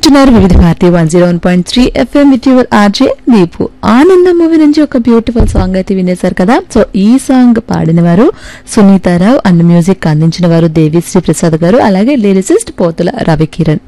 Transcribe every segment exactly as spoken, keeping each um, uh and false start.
వింటున్నారు వివిధ Bharati one zero one point three FM with your RJ Deepu. ఆనందం మూవీ నుంచి ఒక బ్యూటిఫుల్ సాంగ్ అయితే వినేశారు కదా. సో ఈ సాంగ్ పాడిన వారు సునీతారావు అండ్ మ్యూజిక్ అందించిన వారు దేవిశ్రీ ప్రసాద్ గారు, అలాగే లిరిసిస్ట్ పోతుల రవికిరణ్.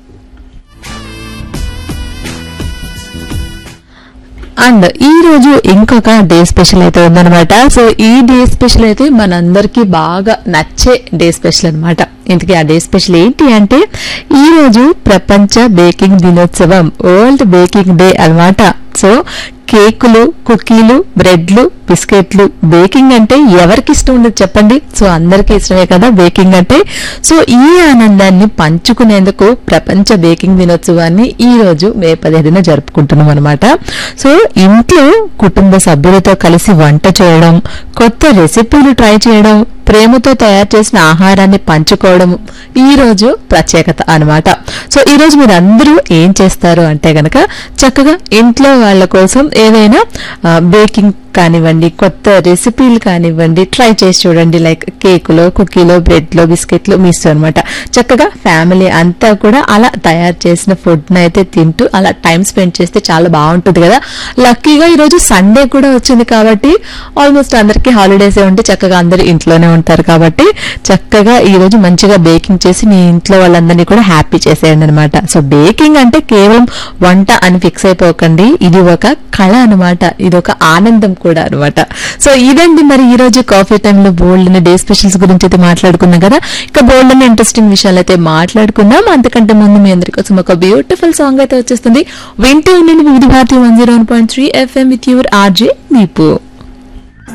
అండ్ ఈ రోజు ఇంకొక డే స్పెషల్ అయితే ఉందన్నమాట. సో ఈ డే స్పెషల్ అయితే మనందరికి బాగా నచ్చే డే స్పెషల్ అనమాట. ఇంతకీ ఆ డే స్పెషల్ ఏంటి అంటే, ఈ రోజు ప్రపంచ బేకింగ్ దినోత్సవం, వరల్డ్ బేకింగ్ డే అన్నమాట. సో కేకులు, కుకీలు, బ్రెడ్లు, బిస్కెట్లు, బేకింగ్ అంటే ఎవరికి ఇష్టం ఉండదు చెప్పండి. సో అందరికీ ఇష్టమే కదా బేకింగ్ అంటే. సో ఈ ఆనందాన్ని పంచుకునేందుకు ప్రపంచ బేకింగ్ దినోత్సవాన్ని ఈ రోజు మే పదిహేడున జరుపుకుంటున్నాం అనమాట. సో ఇంట్లో కుటుంబ సభ్యులతో కలిసి వంట చేయడం, కొత్త రెసిపీలు ట్రై చేయడం, ప్రేమతో తయారు చేసిన ఆహారాన్ని పంచుకోవడం ఈ రోజు ప్రత్యేకత అనమాట. సో ఈ రోజు మీరు అందరూ ఏం చేస్తారు అంటే గనక, చక్కగా ఇంట్లో వాళ్ళ కోసం ఏదైనా బేకింగ్ కానివ్వండి, కొత్త రెసిపీలు కానివ్వండి ట్రై చేసి చూడండి. లైక్ కేకులో, కుకీలో, బ్రెడ్లో, బిస్కెట్లో మీ ఇష్టం అనమాట. చక్కగా ఫ్యామిలీ అంతా కూడా అలా తయారు చేసిన ఫుడ్ అయితే తింటూ అలా టైం స్పెండ్ చేస్తే చాలా బాగుంటుంది కదా. లక్కీగా ఈరోజు సండే కూడా వచ్చింది కాబట్టి ఆల్మోస్ట్ అందరికీ హాలిడేసే ఉంటే చక్కగా అందరు ఇంట్లోనే ఉంటారు కాబట్టి చక్కగా ఈ రోజు మంచిగా బేకింగ్ చేసి మీ ఇంట్లో వాళ్ళందరినీ కూడా హ్యాపీ చేసేయండి అనమాట. సో బేకింగ్ అంటే కేవలం వంట అని ఫిక్స్ అయిపోకండి, ఇది ఒక కళ అనమాట, ఇది ఒక ఆనందం కూడా అనమాట. సో ఇదండి మరి ఈ రోజు కాఫీ టైంలో బోల్డ్ డే స్పెషల్స్ గురించి అయితే మాట్లాడుకున్నాం కదా. ఇక బోల్డ్ అనే ఇంట్రెస్టింగ్ విషయాలు అయితే మాట్లాడుకుందాం. అంతకంటే ముందు మీ అందరి కోసం ఒక బ్యూటిఫుల్ సాంగ్ అయితే వచ్చేస్తుంది. వింటూ ఉండండి వివిధ Bharati one zero one point three FM with your RJ Deepu.